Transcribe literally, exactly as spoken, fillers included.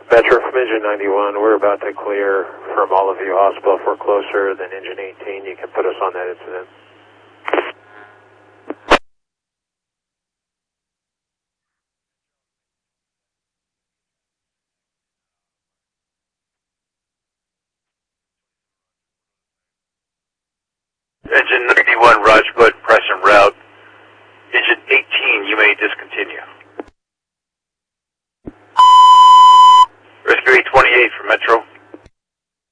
Metro from engine ninety-one, we're about to clear from all of you hospital. If we're closer than engine eighteen, you can put us on that incident. Engine